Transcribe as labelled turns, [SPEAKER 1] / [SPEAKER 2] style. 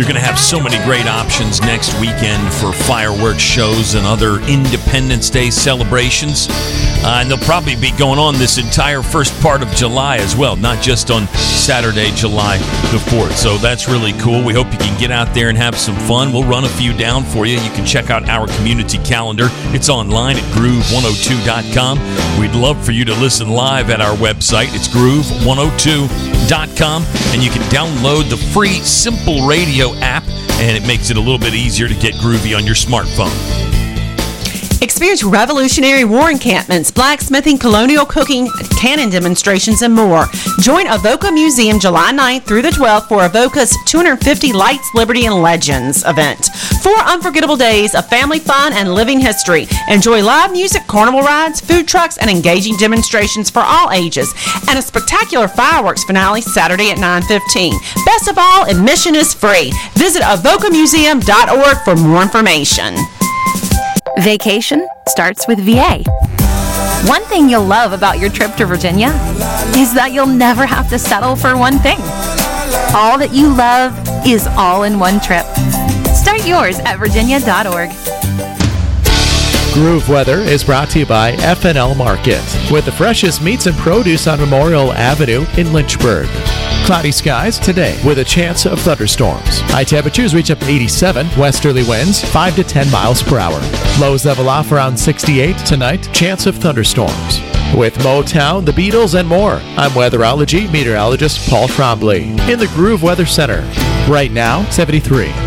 [SPEAKER 1] You're going to have so many great options next weekend for fireworks shows and other Independence Day celebrations. And they'll probably be going on this entire first part of July as well, not just on Saturday, July the 4th. So that's really cool. We hope you can get out there and have some fun. We'll run a few down for you. You can check out our community calendar. It's online at groove102.com. We'd love for you to listen live at our website. It's groove102.com, and you can download the free Simple Radio app, and it makes it a little bit easier to get groovy on your smartphone.
[SPEAKER 2] Experience revolutionary war encampments, blacksmithing, colonial cooking, cannon demonstrations, and more. Join Avoca Museum July 9th through the 12th for Avoca's 250 Lights, Liberty, and Legends event. 4 unforgettable days of family fun and living history. Enjoy live music, carnival rides, food trucks, and engaging demonstrations for all ages. And a spectacular fireworks finale Saturday at 9:15. Best of all, admission is free. Visit avocamuseum.org for more information.
[SPEAKER 3] Vacation starts with VA. One thing you'll love about your trip to Virginia is that you'll never have to settle for one thing. All that you love is all in one trip. Start yours at virginia.org.
[SPEAKER 4] Groove Weather is brought to you by F&L Market, with the freshest meats and produce on Memorial Avenue in Lynchburg. Cloudy skies today with a chance of thunderstorms. High temperatures reach up to 87, westerly winds 5 to 10 miles per hour. Lows level off around 68 tonight, chance of thunderstorms. With Motown, the Beatles, and more, I'm weatherology meteorologist Paul Trombley in the Groove Weather Center. Right now, 73.